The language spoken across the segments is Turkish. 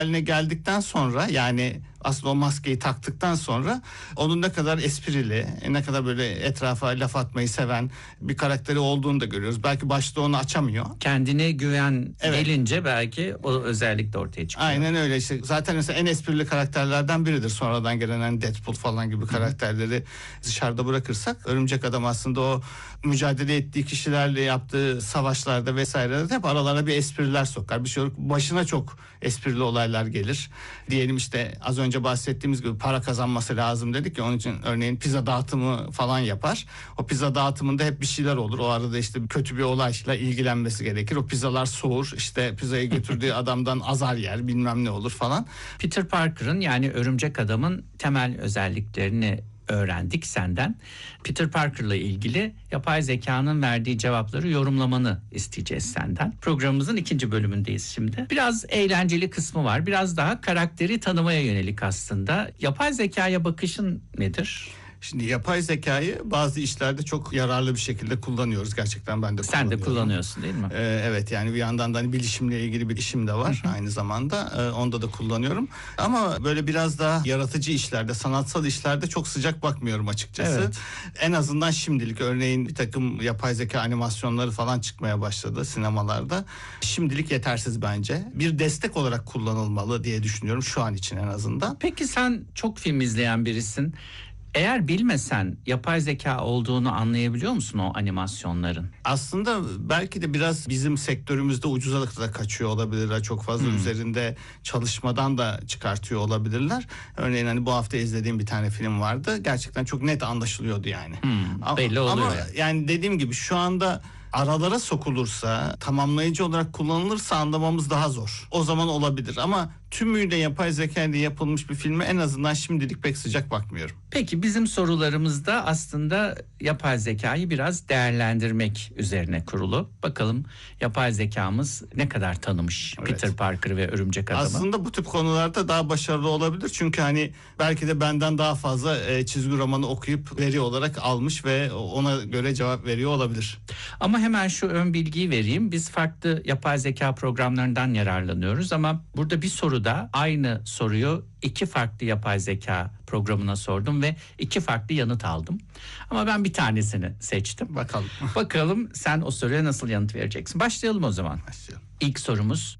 haline geldikten sonra, yani aslında o maskeyi taktıktan sonra onun ne kadar esprili, ne kadar böyle etrafa laf atmayı seven bir karakteri olduğunu da görüyoruz. Belki başta onu açamıyor. Kendine güven gelince belki o özellik de ortaya çıkıyor. Aynen öyle işte. Zaten mesela en esprili karakterlerden biridir. Sonradan gelen hani Deadpool falan gibi karakterleri dışarıda bırakırsak, Örümcek Adam aslında o mücadele ettiği kişilerle yaptığı savaşlarda vesairede hep aralarına bir espriler sokar. Bir şey olur, başına çok esprili olaylar gelir. Diyelim işte az önce bahsettiğimiz gibi para kazanması lazım dedik ya, onun için örneğin pizza dağıtımı falan yapar. O pizza dağıtımında hep bir şeyler olur. O arada işte kötü bir olayla ilgilenmesi gerekir. O pizzalar soğur. İşte pizzayı götürdüğü adamdan azar yer, bilmem ne olur falan. Peter Parker'ın, yani Örümcek Adam'ın temel özelliklerini öğrendik senden. Peter Parker'la ilgili yapay zekanın verdiği cevapları yorumlamanı isteyeceğiz senden. Programımızın 2. bölümündeyiz şimdi. Biraz eğlenceli kısmı var. Biraz daha karakteri tanımaya yönelik aslında. Yapay zekaya bakışın nedir? Şimdi yapay zekayı bazı işlerde çok yararlı bir şekilde kullanıyoruz. Gerçekten ben de kullanıyorum. Sen de kullanıyorsun değil mi? Evet, yani bir yandan da hani bilişimle ilgili bir işim de var aynı zamanda. Onda da kullanıyorum. Ama böyle biraz daha yaratıcı işlerde, sanatsal işlerde çok sıcak bakmıyorum açıkçası. Evet. En azından şimdilik, örneğin bir takım yapay zeka animasyonları falan çıkmaya başladı sinemalarda. Şimdilik yetersiz bence. Bir destek olarak kullanılmalı diye düşünüyorum şu an için en azından. Peki sen çok film izleyen birisin. Eğer bilmesen yapay zeka olduğunu anlayabiliyor musun o animasyonların? Aslında belki de biraz bizim sektörümüzde ucuzalıkla kaçıyor olabilirler. Çok fazla üzerinde çalışmadan da çıkartıyor olabilirler. Örneğin hani bu hafta izlediğim bir tane film vardı. Gerçekten çok net anlaşılıyordu yani. Belli oluyor. Ama yani dediğim gibi şu anda aralara sokulursa, tamamlayıcı olarak kullanılırsa anlamamız daha zor. O zaman olabilir ama tümüyle yapay zeka ile yapılmış bir filme en azından şimdilik pek sıcak bakmıyorum. Peki bizim sorularımızda aslında yapay zekayı biraz değerlendirmek üzerine kurulu. Bakalım yapay zekamız ne kadar tanımış Peter Parker ve Örümcek Adam'ı? Aslında bu tip konularda daha başarılı olabilir. Çünkü hani belki de benden daha fazla çizgi romanı okuyup veri olarak almış ve ona göre cevap veriyor olabilir. Ama hemen şu ön bilgiyi vereyim. Biz farklı yapay zeka programlarından yararlanıyoruz ama burada bir soruda aynı soruyu 2 farklı yapay zeka programına sordum ve 2 farklı yanıt aldım. Ama ben bir tanesini seçtim. Bakalım. Bakalım sen o soruya nasıl yanıt vereceksin? Başlayalım o zaman. Başlayalım. İlk sorumuz.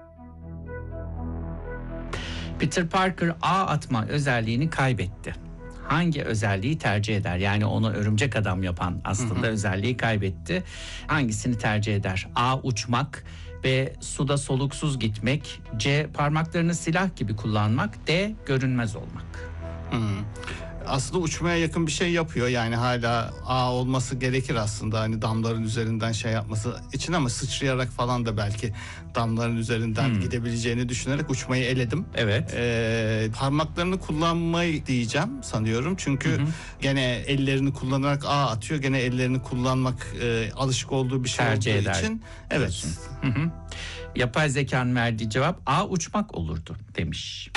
Peter Parker ağ atma özelliğini kaybetti. Hangi özelliği tercih eder? Yani onu Örümcek Adam yapan aslında özelliği kaybetti. Hangisini tercih eder? A. Uçmak. B. Suda soluksuz gitmek. C. Parmaklarını silah gibi kullanmak. D. Görünmez olmak. Aslında uçmaya yakın bir şey yapıyor. Yani hala ağ olması gerekir aslında. Hani damların üzerinden şey yapması için, ama sıçrayarak falan da belki damların üzerinden gidebileceğini düşünerek uçmayı eledim. Evet. Parmaklarını kullanmayı diyeceğim sanıyorum. Çünkü gene ellerini kullanarak ağ atıyor. Gene ellerini kullanmak alışık olduğu bir şey Tercih olduğu eder için. Evet. Yapay zekanın verdiği cevap A. Uçmak olurdu demiş.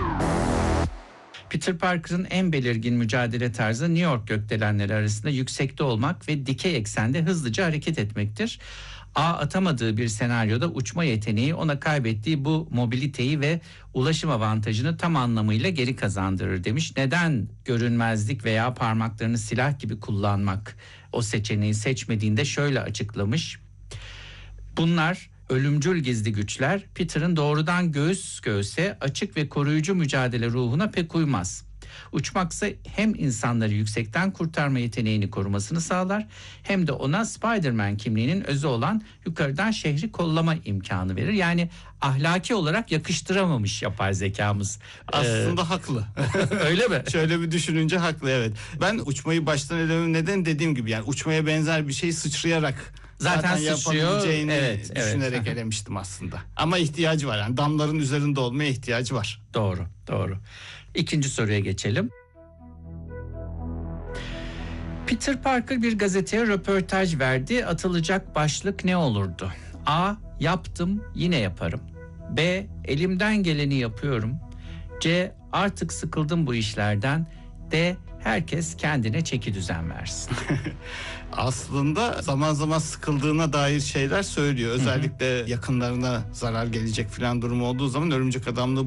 Peter Parker'ın en belirgin mücadele tarzı New York gökdelenleri arasında yüksekte olmak ve dikey eksende hızlıca hareket etmektir. A atamadığı bir senaryoda uçma yeteneği ona kaybettiği bu mobiliteyi ve ulaşım avantajını tam anlamıyla geri kazandırır demiş. Neden görünmezlik veya parmaklarını silah gibi kullanmak o seçeneği seçmediğinde şöyle açıklamış. Bunlar ölümcül gizli güçler Peter'ın doğrudan göğüs göğüse açık ve koruyucu mücadele ruhuna pek uymaz. Uçmaksa hem insanları yüksekten kurtarma yeteneğini korumasını sağlar hem de ona Spider-Man kimliğinin özü olan yukarıdan şehri kollama imkanı verir. Yani ahlaki olarak yakıştıramamış yapay zekamız. Aslında haklı. Öyle mi? Şöyle bir düşününce haklı, evet. Ben uçmayı baştan elememin nedeni dediğim gibi, yani uçmaya benzer bir şey sıçrayarak zaten yapabileceğini düşünerek elemiştim aslında. Ama ihtiyacı var, yani damların üzerinde olmaya ihtiyacı var. Doğru. İkinci soruya geçelim. Peter Parker bir gazeteye röportaj verdi. Atılacak başlık ne olurdu? A. Yaptım, yine yaparım. B. Elimden geleni yapıyorum. C. Artık sıkıldım bu işlerden. D. herkes kendine çeki düzen versin. Aslında zaman zaman sıkıldığına dair şeyler söylüyor. Özellikle yakınlarına zarar gelecek falan durumu olduğu zaman Örümcek Adam'la